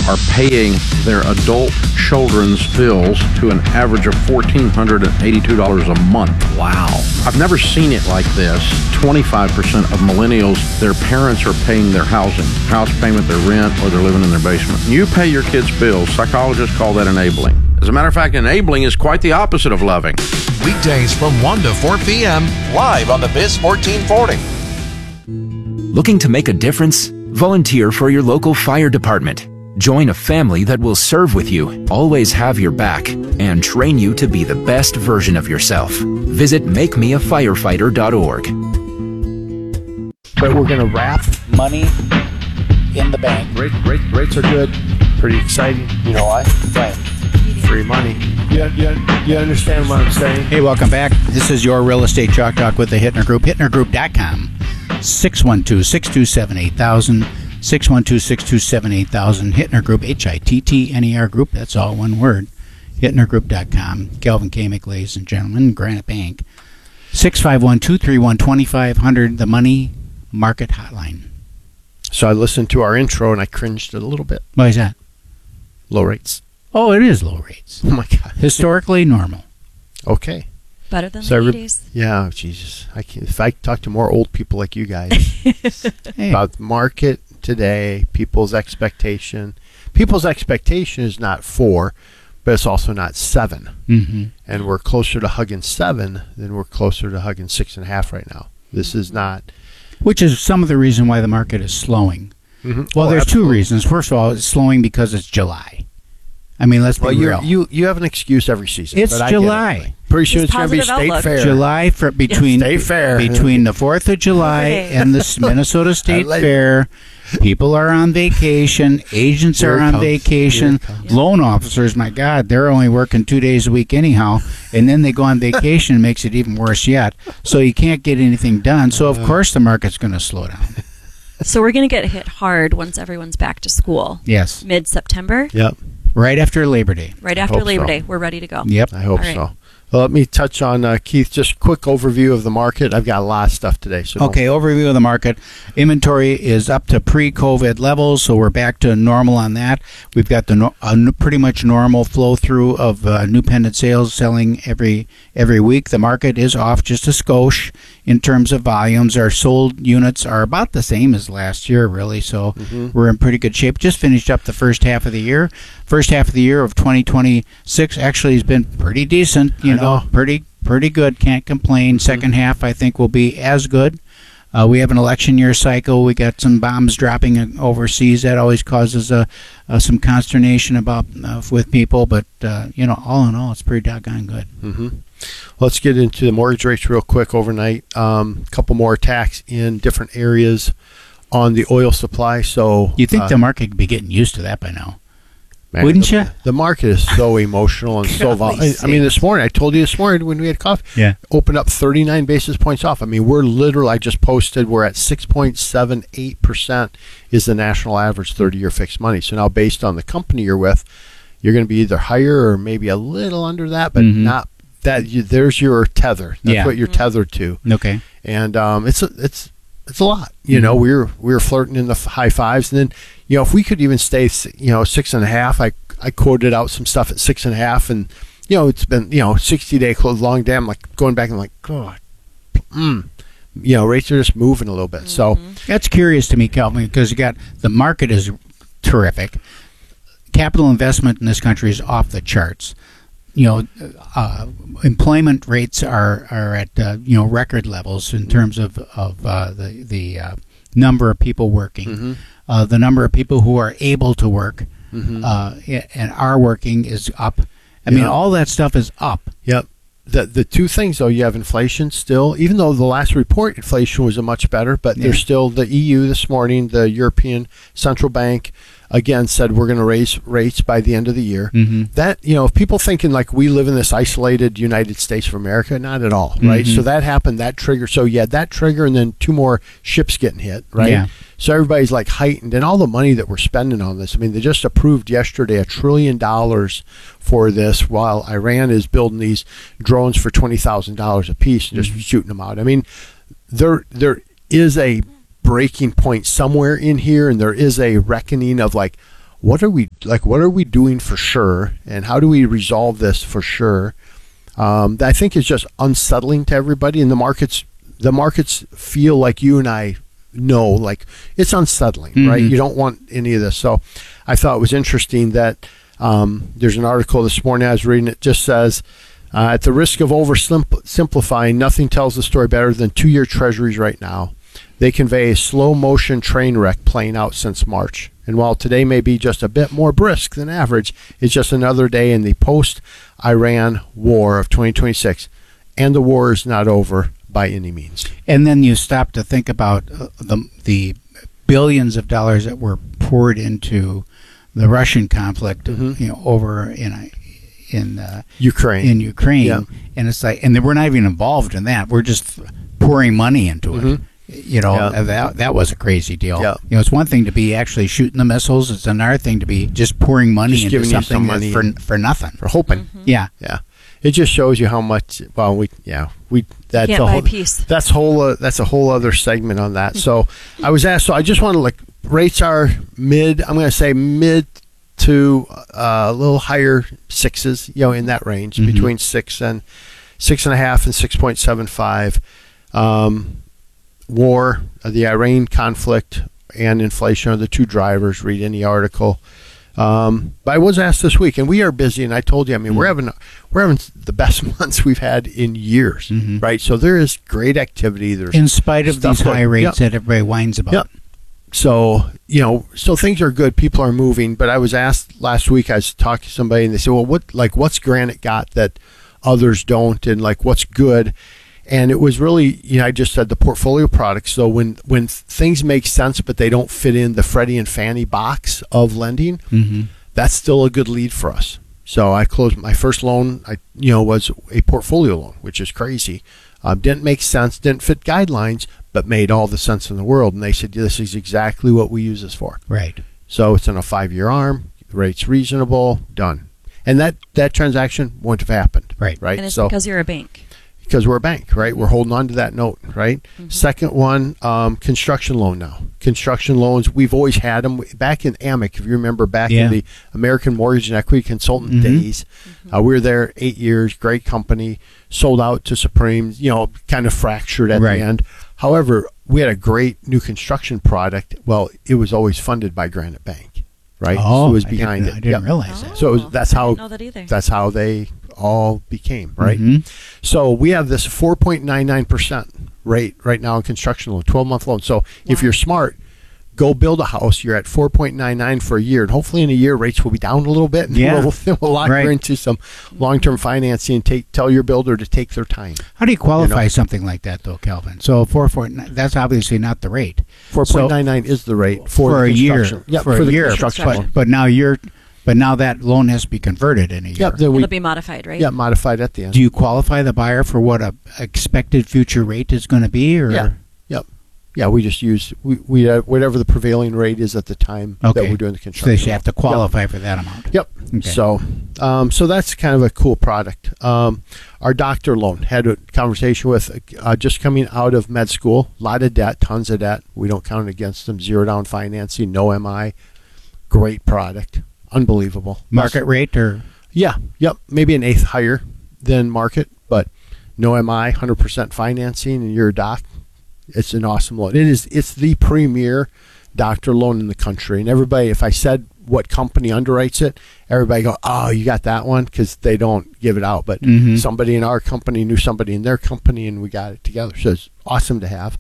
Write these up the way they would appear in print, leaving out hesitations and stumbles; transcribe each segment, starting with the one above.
are paying their adult children's bills to an average of $1,482 a month. Wow. I've never seen it like this. 25% of millennials, their parents are paying their house payment, their rent, or they're living in their basement. You pay your kids' bills. Psychologists call that enabling. As a matter of fact, enabling is quite the opposite of loving. Weekdays from 1 to 4 p.m. live on the Biz 1440. Looking to make a difference? Volunteer for your local fire department. Join a family that will serve with you, always have your back, and train you to be the best version of yourself. Visit makemeafirefighter.org. But we're going to wrap money in the bank. Rates are good. Pretty exciting. You know why? Right. Free money. You understand what I'm saying? Hey, welcome back. This is your Real Estate Chalk Talk with the Hittner Group. HittnerGroup.com. 612-627-8000. 612-627-8000. Hittner Group, Hittner Group. That's all one word. HittnerGroup.com. Kelvin Kamick, ladies and gentlemen. Granite Bank. 651-231-2500. The Money Market Hotline. So I listened to our intro and I cringed a little bit. Why is that? Low rates. Oh, it is low rates. Oh, my God. Historically normal. Okay. Better than So the 80s. Yeah, Jesus. If I talk to more old people like you guys about the market today, people's expectation is not 4, but it's also not 7. Mm-hmm. And we're closer to hugging 7 than we're closer to hugging 6.5 right now. This is not. Which is some of the reason why the market is slowing. Mm-hmm. Well, there's two reasons. First of all, it's slowing because it's July. I mean, let's be real. You have an excuse every season. It's July. Pretty soon it's going to be State Fair. July between State Fair. Between the 4th of July and the Minnesota State Fair. People are on vacation. Agents are on vacation. Loan officers, my God, they're only working 2 days a week anyhow. And then they go on vacation and makes it even worse yet. So you can't get anything done. So, of course, the market's going to slow down. So we're going to get hit hard once everyone's back to school. Yes. Mid-September. Yep. Right after Labor Day. Right after Labor Day. We're ready to go. Yep. I hope so. Well, let me touch on, Keith, just a quick overview of the market. I've got a lot of stuff today. So overview of the market. Inventory is up to pre-COVID levels, so we're back to normal on that. We've got the pretty much normal flow-through of new pendant sales selling every week. The market is off just a skosh in terms of volumes. Our sold units are about the same as last year, really, so we're in pretty good shape. Just finished up the first half of the year. First half of the year of 2026 actually has been pretty decent, pretty good, can't complain. Second half I think will be as good. We have an election year cycle. We got some bombs dropping overseas. That always causes some consternation with people, but all in all, it's pretty doggone good. Mm-hmm. Let's get into the mortgage rates real quick overnight. A couple more attacks in different areas on the oil supply. So you think the market could be getting used to that by now? Man, wouldn't you? The market is so emotional and so volatile. I mean, I told you this morning when we had coffee, opened up 39 basis points off. I mean, we're literally, I just posted, we're at 6.78% is the national average 30-year fixed money. So now based on the company you're with, you're going to be either higher or maybe a little under that, but not that. There's your tether. That's what you're tethered to. Okay. And it's a lot. We were flirting in the high 5s, and then if we could even stay 6.5, I quoted out some stuff at 6.5, and it's been 60-day close long day. I'm like going back and like, God, rates are just moving a little bit. So that's curious to me, Calvin, because you got the market is terrific. Capital investment in this country is off the charts. Employment rates are at record levels in terms of the number of people working. The number of people who are able to work and are working is up. I mean, all that stuff is up. Yep. The two things, though, you have inflation still, even though the last report inflation was much better, but there's still the EU this morning, the European Central Bank, again, said we're going to raise rates by the end of the year. That, if people thinking like we live in this isolated United States of America, not at all, right? So that happened, that trigger. So you had that trigger and then 2 more ships getting hit, right? Yeah. So everybody's like heightened, and all the money that we're spending on this. I mean, they just approved yesterday $1 trillion for this, while Iran is building these drones for $20,000 a piece and just shooting them out. I mean, there is a breaking point somewhere in here, and there is a reckoning of like, what are we what are we doing for sure, and how do we resolve this for sure? That I think is just unsettling to everybody, and the markets feel like you and I know, like it's unsettling, right? You don't want any of this. So I thought it was interesting that there's an article this morning I was reading. It just says, at the risk of oversimplifying, nothing tells the story better than 2-year treasuries right now. They convey a slow motion train wreck playing out since March. And while today may be just a bit more brisk than average, it's just another day in the post-Iran war of 2026. And the war is not over by any means. And then you stop to think about the billions of dollars that were poured into the Russian conflict, over in Ukraine. Yeah. And it's like, and we're not even involved in that. We're just pouring money into it. That was a crazy deal. Yeah. It's one thing to be actually shooting the missiles. It's another thing to be just pouring money Just into giving you some something money for nothing. For hoping. Yeah. Yeah. It just shows you how much. Well, that's Can't buy peace. That's a whole other segment on that. So I was asked. So I just want to rates are mid. I'm going to say mid to a little higher sixes. In that range between 6 and 6.5 and 6.75. War, the Iran conflict, and inflation are the two drivers. Read any article. But I was asked this week, and we are busy. And I told you, we're having the best months we've had in years, right? So there is great activity. There's in spite of these high rates that everybody whines about. Yep. So so things are good. People are moving. But I was asked last week. I was talking to somebody, and they said, "Well, what's Granite got that others don't, and what's good?" And it was really, I just said the portfolio products. So when things make sense, but they don't fit in the Freddie and Fannie box of lending, that's still a good lead for us. So I closed my first loan. Was a portfolio loan, which is crazy. Didn't make sense, didn't fit guidelines, but made all the sense in the world. And they said, this is exactly what we use this for. Right. So it's in a 5-year arm. The rate's reasonable. Done. And that transaction wouldn't have happened. Right. And it's because you're a bank. Because we're a bank, right? We're holding on to that note, right? Second one, construction loan now. Construction loans, we've always had them. Back in AMIC, if you remember, back in the American Mortgage and Equity Consultant days, we were there 8 years, great company, sold out to Supreme, kind of fractured at the end. However, we had a great new construction product. Well, it was always funded by Granite Bank, right? Oh, so it was behind it. I didn't realize that. So that's how I didn't know that either. That's how they all became, right? So we have this 4.99% rate right now in construction loan, 12-month loan. So if you're smart, go build a house. You're at 4.99 for a year, and hopefully in a year rates will be down a little bit. And we'll lock her into some long-term financing. Tell your builder to take their time. How do you qualify something like that, though, Calvin? So 4.9, that's obviously not the rate. 4.99 is the rate for a year. Yeah, for a year. Construction loan. But now that loan has to be converted in a year. Yep, It'll be modified, right? Yeah, modified at the end. Do you qualify the buyer for what a expected future rate is going to be? Or? Yeah. Yep. Yeah, we just use we whatever the prevailing rate is at the time that we're doing the construction. So they have to qualify for that amount. Yep. Okay. So that's kind of a cool product. Our doctor loan, had a conversation with just coming out of med school, a lot of debt, tons of debt. We don't count it against them. Zero down financing, no MI. Great product. Unbelievable. Market rate or? Yeah. Yep. Maybe an eighth higher than market, but no MI, 100% financing, and you're a doc. It's an awesome loan. It's the premier doctor loan in the country. And everybody, if I said what company underwrites it, everybody go, oh, you got that one? Because they don't give it out. But somebody in our company knew somebody in their company, and we got it together. So it's awesome to have.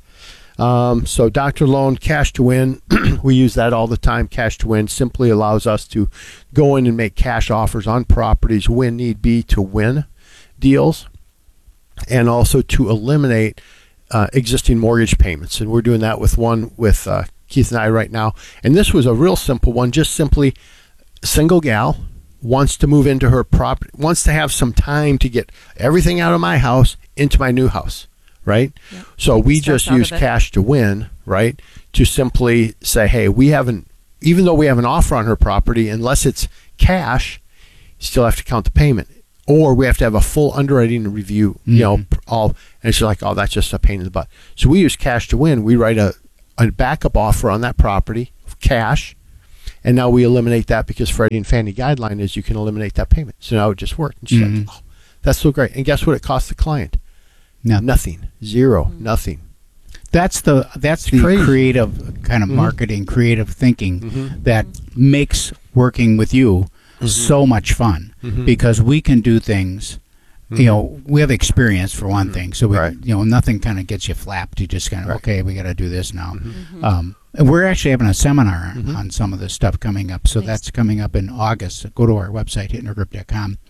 So doctor loan, cash to win. We use that all the time. Cash to win simply allows us to go in and make cash offers on properties when need be to win deals, and also to eliminate existing mortgage payments. And we're doing that with Keith and I right now. And this was a real simple one. Just simply, single gal wants to move into her property, wants to have some time to get everything out of my house into my new house. Right? Yep. So we just use cash to win, right? To simply say, hey, even though we have an offer on her property, unless it's cash, you still have to count the payment. Or we have to have a full underwriting review, and it's like, oh, that's just a pain in the butt. So we use cash to win. We write a backup offer on that property, cash, And now we eliminate that because Freddie and Fannie guideline is you can eliminate that payment. So now it just worked. And she's like, oh, that's so great. And guess what it costs the client? Nothing. Zero. Nothing. That's the crazy. creative kind of marketing, creative thinking that makes working with you so much fun because we can do things. You know, we have experience for one thing, so we, you know, nothing kind of gets you flapped. You just kind of okay, we got to do this now. And we're actually having a seminar on some of this stuff coming up, so that's coming up in August. So go to our website hittnergroup.com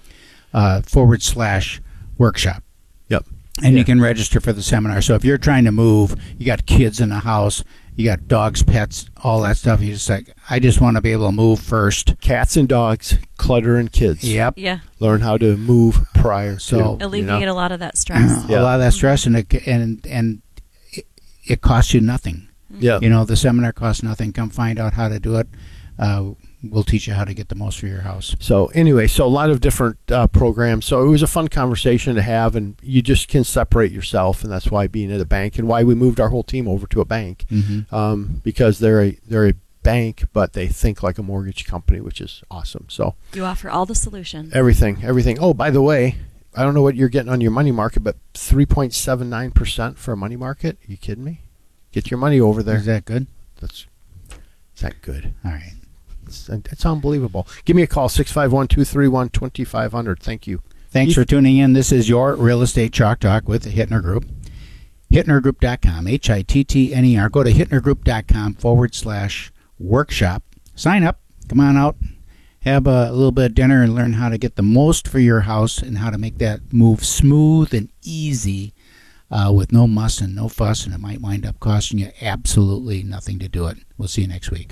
/workshop. Yep. And you can register for the seminar. So if you're trying to move, you got kids in the house, you got dogs, pets, all that stuff. You just like, I just want to be able to move first. Cats and dogs, clutter and kids. Yep. Yeah. Learn how to move prior So to Alleviate a lot of that stress. a lot of that stress, and it costs you nothing. Yeah. You know, the seminar costs nothing. Come find out how to do it. We'll teach you how to get the most for your house. So anyway, so a lot of different programs. So it was a fun conversation to have, and you just can separate yourself, and that's why being at a bank and why we moved our whole team over to a bank, because they're a bank, but they think like a mortgage company, which is awesome. So You offer all the solutions. everything. Oh, by the way, I don't know what you're getting on your money market, but 3.79% for a money market. Are you kidding me? Get your money over there. Is that good? Is that good? All right. It's unbelievable. Give me a call, 651-231-2500. Thank you. Thanks for tuning in. This is your Real Estate Chalk Talk with the Hittner Group. HittnerGroup.com, HITTNER. Go to HittnerGroup.com /workshop. Sign up. Come on out. Have a little bit of dinner and learn how to get the most for your house and how to make that move smooth and easy with no muss and no fuss, and it might wind up costing you absolutely nothing to do it. We'll see you next week.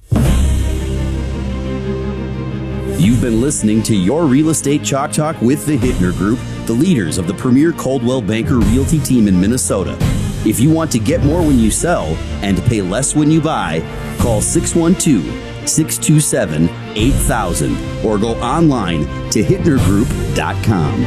You've been listening to Your Real Estate Chalk Talk with the Hittner Group, the leaders of the premier Coldwell Banker Realty team in Minnesota. If you want to get more when you sell and pay less when you buy, call 612-627-8000 or go online to hittnergroup.com.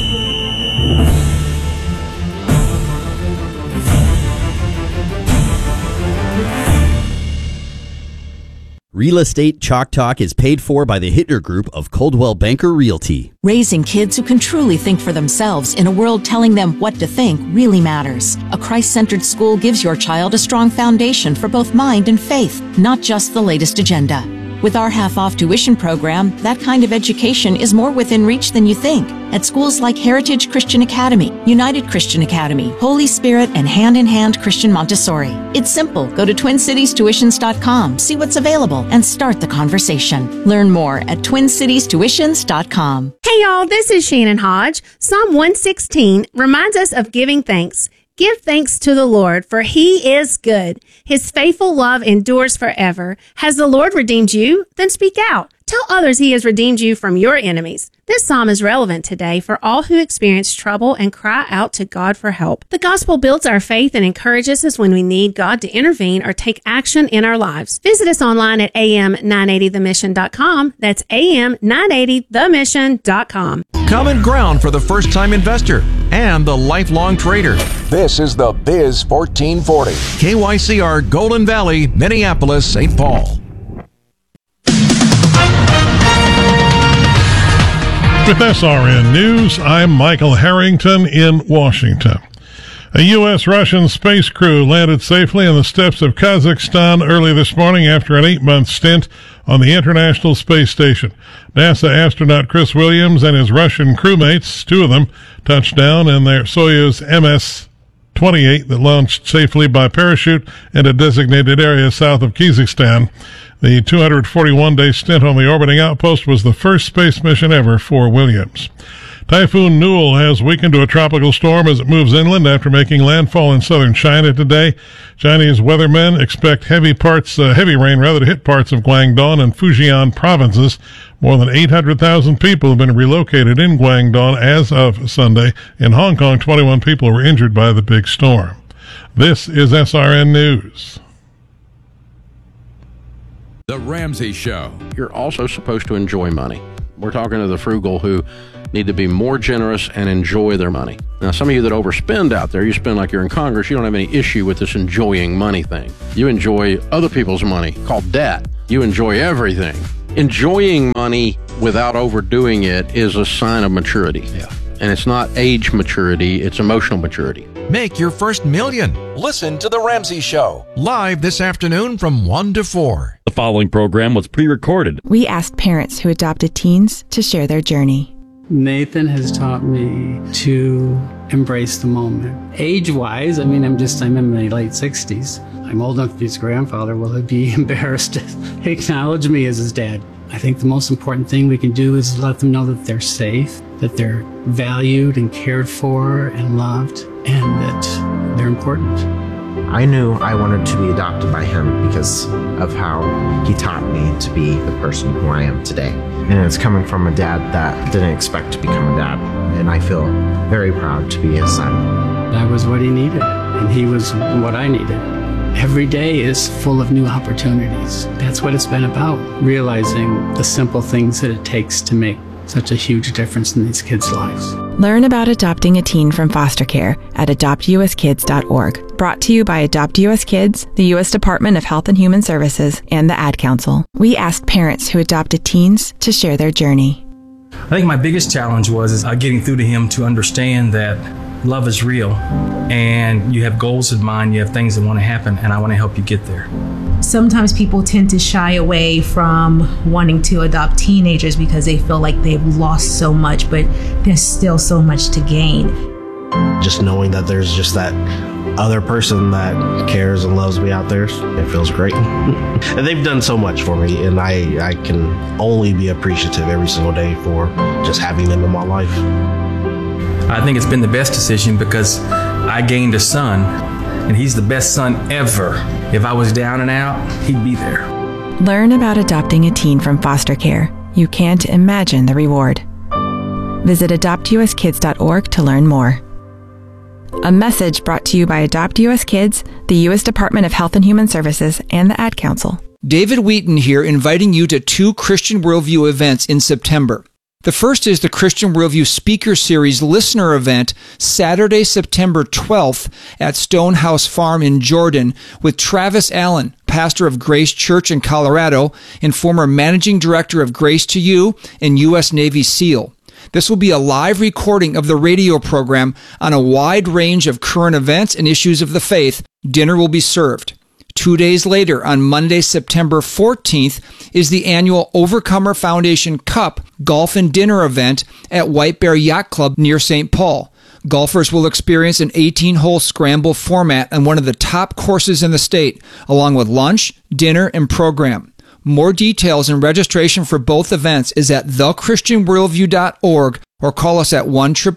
Real Estate Chalk Talk is paid for by the Hittner Group of Coldwell Banker Realty. Raising kids who can truly think for themselves in a world telling them what to think really matters. A Christ-centered school gives your child a strong foundation for both mind and faith, not just the latest agenda. With our half-off tuition program, that kind of education is more within reach than you think. At schools like Heritage Christian Academy, United Christian Academy, Holy Spirit, and Hand in Hand Christian Montessori. It's simple. Go to TwinCitiesTuitions.com, see what's available, and start the conversation. Learn more at TwinCitiesTuitions.com. Hey y'all, this is Shannon Hodge. Psalm 116 reminds us of giving thanks. Give thanks to the Lord, for He is good. His faithful love endures forever. Has the Lord redeemed you? Then speak out. Tell others He has redeemed you from your enemies. This psalm is relevant today for all who experience trouble and cry out to God for help. The gospel builds our faith and encourages us when we need God to intervene or take action in our lives. Visit us online at am980themission.com. That's am980themission.com. Common ground for the first-time investor and the lifelong trader. This is the Biz 1440. KYCR, Golden Valley, Minneapolis, St. Paul. With SRN News, I'm Michael Harrington in Washington. A U.S.-Russian space crew landed safely on the steppes of Kazakhstan early this morning after an 8-month stint on the International Space Station. NASA astronaut Chris Williams and his Russian crewmates, 2 of them, touched down in their Soyuz MS-28 that launched safely by parachute in a designated area south of Kazakhstan. The 241-day stint on the orbiting outpost was the first space mission ever for Williams. Typhoon Newell has weakened to a tropical storm as it moves inland after making landfall in southern China today. Chinese weathermen expect heavy rain to hit parts of Guangdong and Fujian provinces. More than 800,000 people have been relocated in Guangdong as of Sunday. In Hong Kong, 21 people were injured by the big storm. This is SRN News. The Ramsey Show. You're also supposed to enjoy money. We're talking to the frugal who need to be more generous and enjoy their money. Now, some of you that overspend out there, you spend like you're in Congress, you don't have any issue with this enjoying money thing. You enjoy other people's money, called debt. You enjoy everything. Enjoying money without overdoing it is a sign of maturity. Yeah. And it's not age maturity, it's emotional maturity. Make your first million. Listen to The Ramsey Show, live this afternoon from 1 to 4. The following program was pre-recorded. We asked parents who adopted teens to share their journey. Nathan has taught me to embrace the moment. Age-wise, I'm in my late 60s. I'm old enough to be his grandfather. Will he be embarrassed to acknowledge me as his dad? I think the most important thing we can do is let them know that they're safe, that they're valued and cared for and loved, and that they're important. I knew I wanted to be adopted by him because of how he taught me to be the person who I am today. And it's coming from a dad that didn't expect to become a dad. And I feel very proud to be his son. I was what he needed, and he was what I needed. Every day is full of new opportunities. That's what it's been about, realizing the simple things that it takes to make such a huge difference in these kids' lives. Learn about adopting a teen from foster care at adoptuskids.org. Brought to you by Adopt US Kids, the U.S. Department of Health and Human Services, and the Ad Council. We asked parents who adopted teens to share their journey. I think my biggest challenge was getting through to him to understand that love is real and you have goals in mind, you have things that want to happen, and I want to help you get there. Sometimes people tend to shy away from wanting to adopt teenagers because they feel like they've lost so much, but there's still so much to gain. Just knowing that there's just that other person that cares and loves me out there, it feels great. And they've done so much for me, and I can only be appreciative every single day for just having them in my life. I think it's been the best decision because I gained a son, and he's the best son ever. If I was down and out, he'd be there. Learn about adopting a teen from foster care. You can't imagine the reward. Visit adoptuskids.org to learn more. A message brought to you by Adopt US Kids, the U.S. Department of Health and Human Services, and the Ad Council. David Wheaton here, inviting you to 2 Christian Worldview events in September. The first is the Christian Worldview Speaker Series Listener Event, Saturday, September 12th at Stonehouse Farm in Jordan with Travis Allen, pastor of Grace Church in Colorado and former managing director of Grace to You and U.S. Navy SEAL. This will be a live recording of the radio program on a wide range of current events and issues of the faith. Dinner will be served. 2 days later, on Monday, September 14th, is the annual Overcomer Foundation Cup Golf and Dinner event at White Bear Yacht Club near St. Paul. Golfers will experience an 18-hole scramble format on one of the top courses in the state, along with lunch, dinner, and program. More details and registration for both events is at thechristianworldview.org or call us at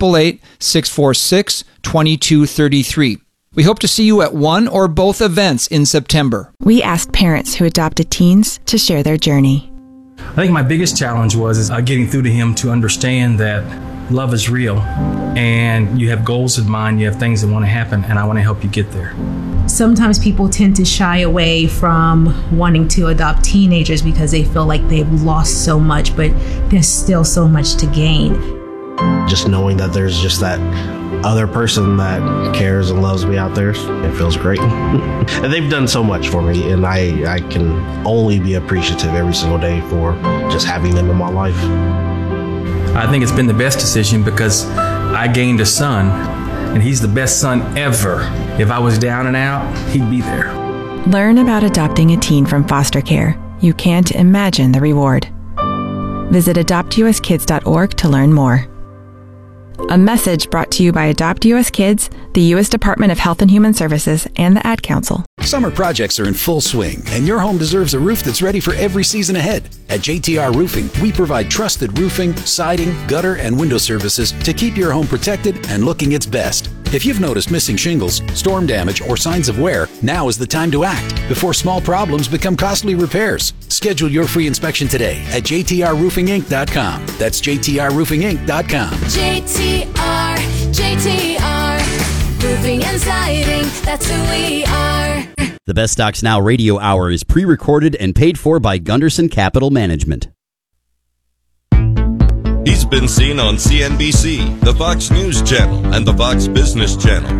1-888-646-2233. We hope to see you at one or both events in September. We asked parents who adopted teens to share their journey. I think my biggest challenge was getting through to him to understand that love is real and you have goals in mind, you have things that want to happen, and I want to help you get there. Sometimes people tend to shy away from wanting to adopt teenagers because they feel like they've lost so much, but there's still so much to gain. Just knowing that there's just that other person that cares and loves me out there, it feels great. And they've done so much for me, and I can only be appreciative every single day for just having them in my life. I think it's been the best decision because I gained a son, and he's the best son ever. If I was down and out, he'd be there. Learn about adopting a teen from foster care. You can't imagine the reward. Visit adoptuskids.org to learn more. A message brought to you by Adopt US Kids, the U.S. Department of Health and Human Services, and the Ad Council. Summer projects are in full swing, and your home deserves a roof that's ready for every season ahead. At JTR Roofing, we provide trusted roofing, siding, gutter, and window services to keep your home protected and looking its best. If you've noticed missing shingles, storm damage, or signs of wear, now is the time to act before small problems become costly repairs. Schedule your free inspection today at jtrroofinginc.com. That's jtrroofinginc.com. JTR, roofing and siding, that's who we are. The Best Stocks Now radio hour is pre-recorded and paid for by Gunderson Capital Management. been seen on CNBC, the Fox News Channel, and the Fox Business Channel.